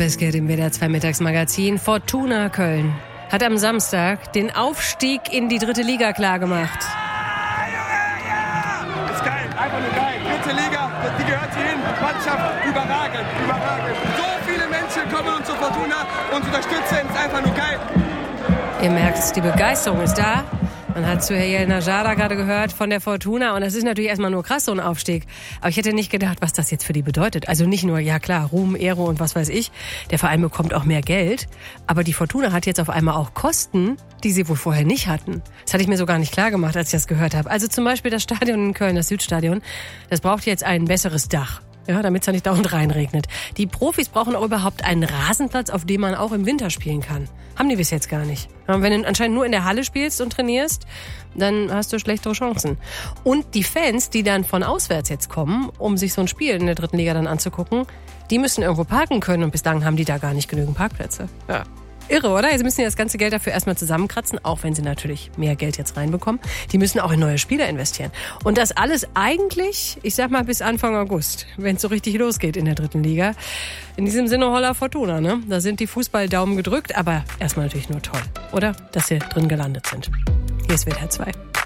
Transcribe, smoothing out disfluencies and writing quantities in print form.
Besked im WDR 2 Mittagsmagazin. Fortuna Köln hat am Samstag den Aufstieg in die 3. Liga klargemacht. Ja! Ist geil, einfach nur geil. 3. Liga, die gehört hierhin. Mannschaft, überragend. So viele Menschen kommen uns zur Fortuna und unterstützen, ist einfach nur geil. Ihr merkt, die Begeisterung ist da. Man hat Süheyl Najada gerade gehört von der Fortuna und das ist natürlich erstmal nur krass, so ein Aufstieg. Aber ich hätte nicht gedacht, was das jetzt für die bedeutet. Also nicht nur, ja klar, Ruhm, Ehre und was weiß ich. Der Verein bekommt auch mehr Geld. Aber die Fortuna hat jetzt auf einmal auch Kosten, die sie wohl vorher nicht hatten. Das hatte ich mir so gar nicht klar gemacht, als ich das gehört habe. Also zum Beispiel das Stadion in Köln, das Südstadion, das braucht jetzt ein besseres Dach. Ja, damit es ja nicht dauernd reinregnet. Die Profis brauchen auch überhaupt einen Rasenplatz, auf dem man auch im Winter spielen kann. Haben die bis jetzt gar nicht. Ja, wenn du anscheinend nur in der Halle spielst und trainierst, dann hast du schlechtere Chancen. Und die Fans, die dann von auswärts jetzt kommen, um sich so ein Spiel in der 3. Liga dann anzugucken, die müssen irgendwo parken können und bislang haben die da gar nicht genügend Parkplätze. Ja. Irre, oder? Sie müssen ja das ganze Geld dafür erstmal zusammenkratzen, auch wenn sie natürlich mehr Geld jetzt reinbekommen. Die müssen auch in neue Spieler investieren. Und das alles eigentlich, ich sag mal, bis Anfang August, wenn es so richtig losgeht in der 3. Liga. In diesem Sinne Holla Fortuna, ne? Da sind die Fußballdaumen gedrückt, aber erstmal natürlich nur toll, oder? Dass sie drin gelandet sind. Hier ist WDR 2.